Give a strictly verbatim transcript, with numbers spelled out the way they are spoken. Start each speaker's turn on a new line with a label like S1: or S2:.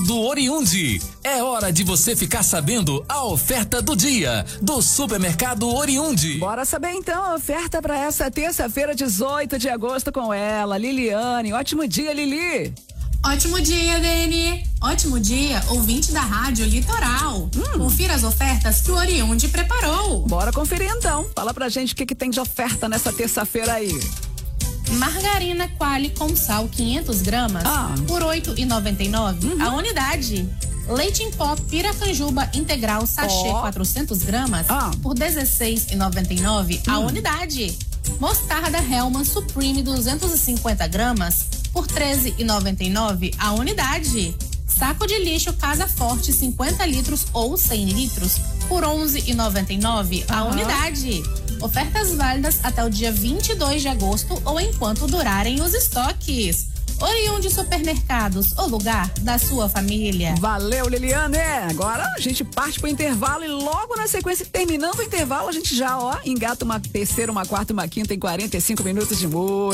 S1: Supermercado Oriundi. É hora de você ficar sabendo a oferta do dia do Supermercado Oriundi.
S2: Bora saber então a oferta para essa terça-feira, dezoito de agosto, com ela, Liliane. Ótimo dia, Lili.
S3: Ótimo dia, Dani. Ótimo dia, ouvinte da Rádio Litoral. Hum. Confira as ofertas que o Oriundi preparou.
S2: Bora conferir então. Fala pra gente o que, que tem de oferta nessa terça-feira aí.
S3: Margarina Qualy com sal quinhentas gramas
S2: ah.
S3: por oito reais e noventa e nove centavos
S2: uhum.
S3: a unidade. Leite em pó Piracanjuba integral sachê oh. quatrocentas gramas
S2: ah.
S3: por dezesseis reais e noventa e nove centavos
S2: hum.
S3: a unidade. Mostarda Hellmann's Supreme duzentas e cinquenta gramas por treze reais e noventa e nove centavos a unidade. Saco de lixo Casa Forte cinquenta litros ou cem litros por onze reais e noventa e nove centavos a
S2: uhum.
S3: unidade. Ofertas válidas até o dia vinte e dois de agosto ou enquanto durarem os estoques. Oriundi Supermercados, o lugar da sua família.
S2: Valeu, Liliane. Agora a gente parte pro intervalo e logo na sequência, terminando o intervalo, a gente já, ó, engata uma terceira, uma quarta, uma quinta em quarenta e cinco minutos de música.